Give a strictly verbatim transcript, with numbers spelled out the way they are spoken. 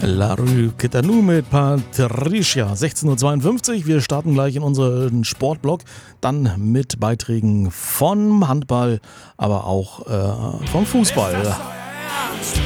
La Rue Kitanu mit Patricia. sechzehn Uhr zweiundfünfzig. Wir starten gleich in unseren Sportblock. Dann mit Beiträgen vom Handball, aber auch äh, vom Fußball.